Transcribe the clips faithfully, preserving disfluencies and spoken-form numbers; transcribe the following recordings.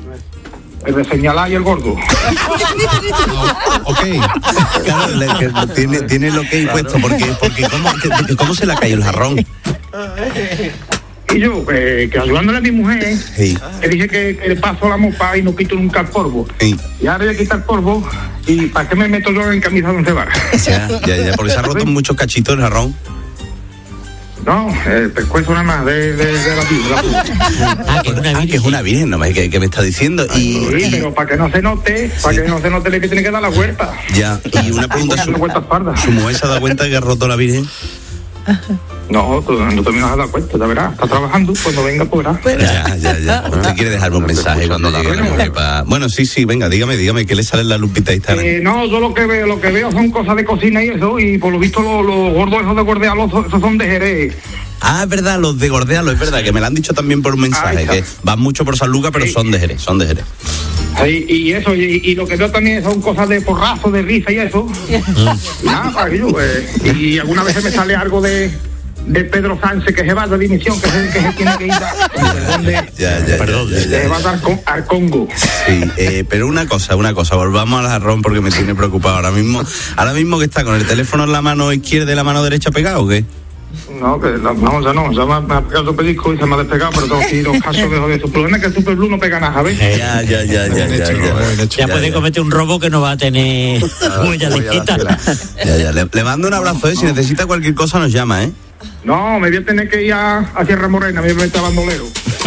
El de señalar y el gordo. Ok. Claro, le, que tiene, tiene el ok claro. puesto, porque, porque ¿cómo, que, ¿cómo se le ha caído el jarrón? Y yo, que, que ayudándole a mi mujer, sí. que dije que, que le paso la mopa y no quito nunca el polvo. Sí. Y ahora voy a quitar polvo, ¿y para qué me meto yo en camisa de once varas? Ya, ya, ya, porque se ha roto muchos cachitos el jarrón. No, el pescuezo nada más de, de, de la virgen. Ah, que es una virgen, ah, que es una virgen, no me que, que me está diciendo. Y, sí, y, pero para que no se note, para sí. que no se note, le que tiene que dar la vuelta. Ya, y una pregunta, ¿su, ¿su mujer se ha dado cuenta que ha roto la virgen? No, no te me has dado cuenta, ya verás, está trabajando, cuando venga podrá. Ya, ya, ya. Usted quiere dejarme un mensaje cuando llegue la mujer para... Bueno, sí, sí, venga, dígame, dígame, ¿qué le sale en la lupita de Instagram? Eh, no, yo lo que veo, lo que veo son cosas de cocina y eso, y por lo visto los, los gordos esos de gordealos, esos son de Jerez. Ah, es verdad, los de Gordealo, es verdad, que me lo han dicho también por un mensaje, que van mucho por San Lucas, pero sí. son de Jerez, son de Jerez. Sí, y eso, y, y lo que veo también son cosas de porrazo, de risa y eso. Mm. Nada, para que yo, eh, y alguna vez me sale algo de... de Pedro Sánchez, que se va a la dimisión, que se, que se tiene que ir a donde ya, ya, perdón, ya, ya, ya, se va a dar con, al Congo. Sí, eh, pero una cosa, una cosa, volvamos al jarrón porque me tiene preocupado ahora mismo. Ahora mismo que está con el teléfono en la mano izquierda y la mano derecha pegado, ¿o qué? No, que la, no, ya no, ya me, me ha pegado el pellizco y se me ha despegado, pero tengo aquí dos casos de joder. El problema es que el Super Blue no pega nada, ¿ves? Ya, ya, ya, ya, ya, ya, ya, ya puede ya. cometer un robo que no va a tener huella digital. Ya, ya, le, le mando un abrazo, ¿eh? Si necesita cualquier cosa nos llama, ¿eh? No, me voy a tener que ir a, a Sierra Morena, me voy a meter a bandolero.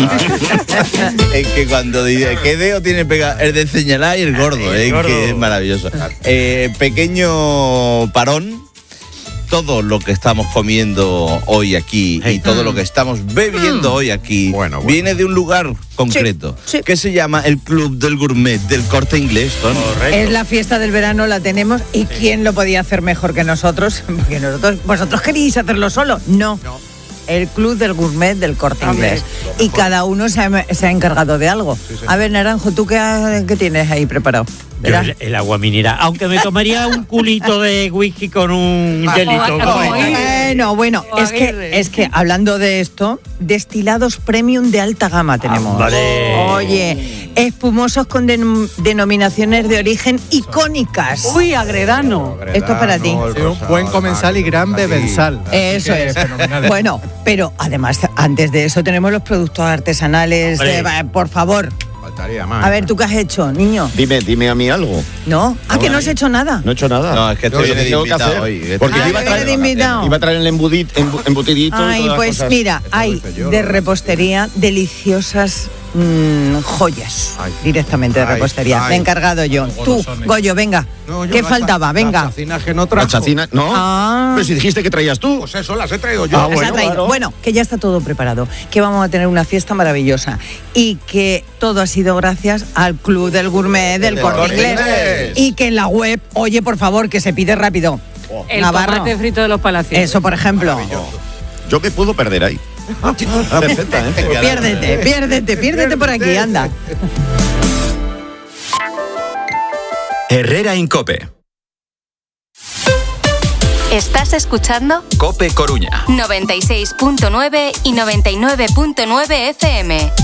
Es que cuando dice, ¿qué dedo tiene pegado? El de señalar y el gordo, es ¿eh? que es maravilloso. Eh, pequeño parón. Todo lo que estamos comiendo hoy aquí hey. y todo lo que estamos bebiendo mm. hoy aquí bueno, bueno. viene de un lugar concreto sí, sí. que se llama el Club del Gourmet del Corte Inglés. Es la fiesta del verano, la tenemos y sí. ¿quién lo podía hacer mejor que nosotros? Porque nosotros, vosotros queréis hacerlo solo. No. no. El Club del Gourmet del Corte Inglés. Y cada uno se ha, se ha encargado de algo. Sí, a ver, Naranjo, ¿tú qué, qué tienes ahí preparado? Yo el, el agua mineral, aunque me tomaría un culito de whisky con un hielito. Bueno, bueno, es que, es que hablando de esto, destilados premium de alta gama tenemos. Ah, vale. Oye, espumosos con den, denominaciones de origen icónicas. Uy, Agredano. Esto es para ti. Sí, un buen comensal y gran bebensal. Eso es. Bueno, pero además, antes de eso tenemos los productos artesanales. De, por favor. Más, a ver, ¿tú qué has hecho, niño? Dime, dime a mí algo. ¿No? ¿Ah, no, que no has hecho nada? No he hecho nada. No, es que estoy tengo que hacer. Hoy. Porque ah, iba, a traer, iba a traer el embudit, embutidito. Ay, pues mira, hay de repostería deliciosas mmm, joyas. Ay. Directamente de ay, repostería. Ay, me he encargado yo. Tú, Goyo, venga. No, ¿qué faltaba? Venga. La chacina que no trajo. La chacina, no. Ah. Pero si dijiste que traías tú. Pues eso, las he traído yo. Ah, bueno, claro. Bueno, que ya está todo preparado. Que vamos a tener una fiesta maravillosa. Y que todo ha sido gracias al Club del Gourmet del Corte Inglés. Y que en la web, oye, por favor, que se pide rápido. Oh. El Navarro. Tomate frito de los Palacios. Eso, por ejemplo. Yo me puedo perder ahí. Perfecta, ¿eh? Piérdete, piérdete, piérdete por aquí, anda. Herrera Incope. ¿Estás escuchando? Cope Coruña. noventa y seis punto nueve y noventa y nueve punto nueve F M.